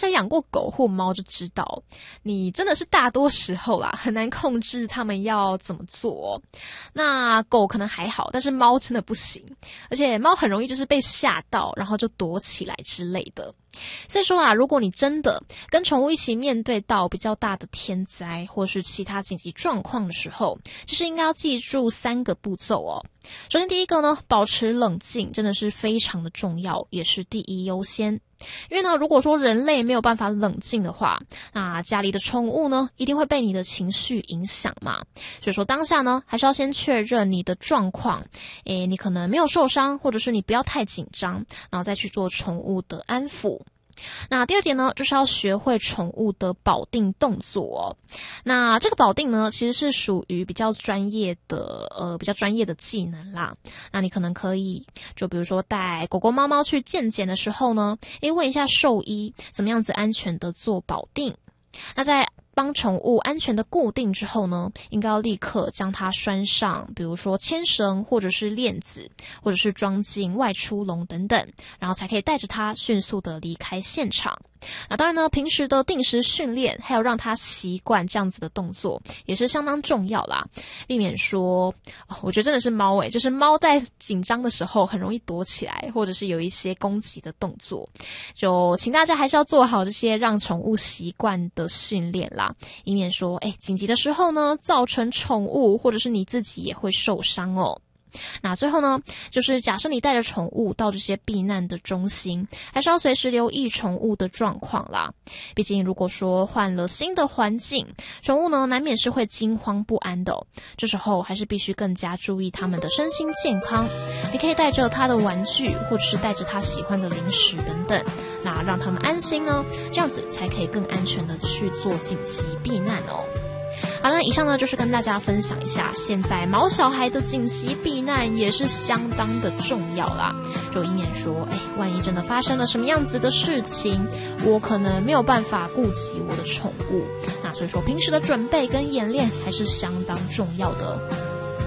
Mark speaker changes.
Speaker 1: 家养过狗或猫就知道，你真的是大多时候啦很难控制它们要怎么做。那狗可能还好，但是猫真的不行，而且猫很容易就是被吓到，然后就躲起来之类的。所以说啊，如果你真的跟宠物一起面对到比较大的天灾或是其他紧急状况的时候，就是应该要记住3个步骤哦。首先第一个呢，保持冷静真的是非常的重要，也是第一优先。因为呢，如果说人类没有办法冷静的话，那家里的宠物呢，一定会被你的情绪影响嘛。所以说当下呢，还是要先确认你的状况，你可能没有受伤，或者是你不要太紧张，然后再去做宠物的安抚。那第二点呢，就是要学会宠物的保定动作哦。那这个保定呢，其实是属于比较专业的技能啦。那你可能可以，就比如说带狗狗猫猫去健检的时候呢，问一下兽医怎么样子安全的做保定。那在帮宠物安全的固定之后呢，应该要立刻将它拴上，比如说牵绳或者是链子，或者是装进外出笼等等，然后才可以带着它迅速的离开现场。那当然呢，平时的定时训练还有让它习惯这样子的动作也是相当重要啦，避免说我觉得真的是猫就是猫在紧张的时候很容易躲起来，或者是有一些攻击的动作，就请大家还是要做好这些让宠物习惯的训练啦，以免说紧急的时候呢造成宠物或者是你自己也会受伤哦。那最后呢，就是假设你带着宠物到这些避难的中心，还是要随时留意宠物的状况啦。毕竟如果说换了新的环境，宠物呢难免是会惊慌不安的哦。这时候还是必须更加注意它们的身心健康。你可以带着它的玩具，或者是带着它喜欢的零食等等，那让它们安心呢，这样子才可以更安全的去做紧急避难哦。好了，以上呢就是跟大家分享一下，现在毛小孩的紧急避难也是相当的重要啦，就以免说万一真的发生了什么样子的事情，我可能没有办法顾及我的宠物，那所以说平时的准备跟演练还是相当重要的。